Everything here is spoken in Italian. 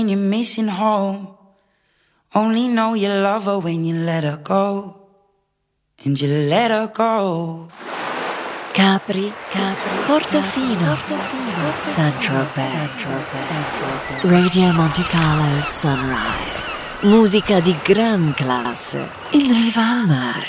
You're missing home. Only know you love her when you let her go. And you let her go. Capri, Portofino, Saint-Tropez, Radio Monte Carlo Sunrise. Musica di gran classe in riva al mare.